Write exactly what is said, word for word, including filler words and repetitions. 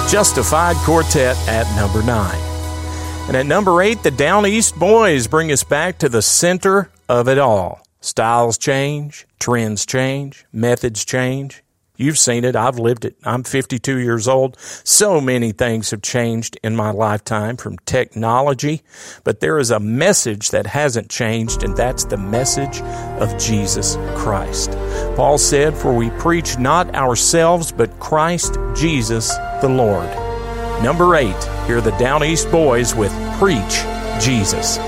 Justified Quartet at number nine. And at number eight, the Down East Boys bring us back to the center of it all. Styles change, trends change, methods change. You've seen it. I've lived it. I'm fifty-two years old. So many things have changed in my lifetime from technology, but there is a message that hasn't changed, and that's the message of Jesus Christ. Paul said, "For we preach not ourselves, but Christ Jesus the Lord." Number eight, here are the Down East Boys with Preach Jesus.